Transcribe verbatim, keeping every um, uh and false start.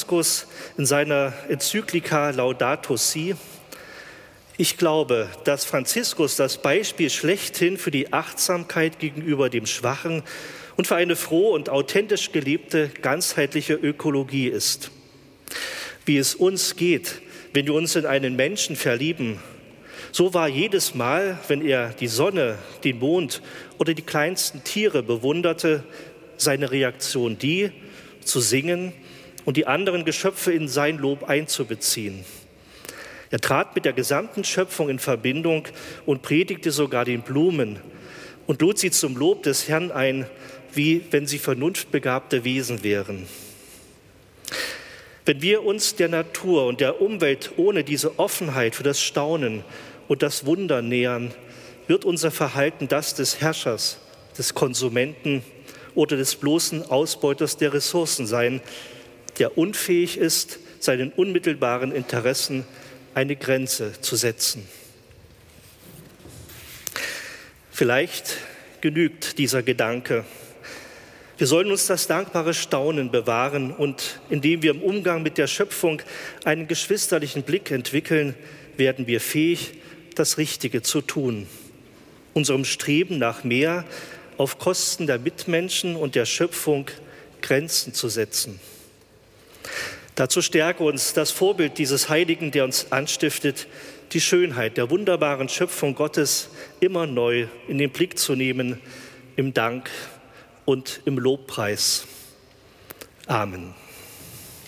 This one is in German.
Franziskus in seiner Enzyklika Laudato Si: Ich glaube, dass Franziskus das Beispiel schlechthin für die Achtsamkeit gegenüber dem Schwachen und für eine froh und authentisch gelebte ganzheitliche Ökologie ist. Wie es uns geht, wenn wir uns in einen Menschen verlieben, so war jedes Mal, wenn er die Sonne, den Mond oder die kleinsten Tiere bewunderte, seine Reaktion die, zu singen und die anderen Geschöpfe in sein Lob einzubeziehen. Er trat mit der gesamten Schöpfung in Verbindung und predigte sogar den Blumen und lud sie zum Lob des Herrn ein, wie wenn sie vernunftbegabte Wesen wären. Wenn wir uns der Natur und der Umwelt ohne diese Offenheit für das Staunen und das Wunder nähern, wird unser Verhalten das des Herrschers, des Konsumenten oder des bloßen Ausbeuters der Ressourcen sein, der unfähig ist, seinen unmittelbaren Interessen eine Grenze zu setzen. Vielleicht genügt dieser Gedanke. Wir sollen uns das dankbare Staunen bewahren und indem wir im Umgang mit der Schöpfung einen geschwisterlichen Blick entwickeln, werden wir fähig, das Richtige zu tun, unserem Streben nach mehr auf Kosten der Mitmenschen und der Schöpfung Grenzen zu setzen. Dazu stärke uns das Vorbild dieses Heiligen, der uns anstiftet, die Schönheit der wunderbaren Schöpfung Gottes immer neu in den Blick zu nehmen, im Dank und im Lobpreis. Amen.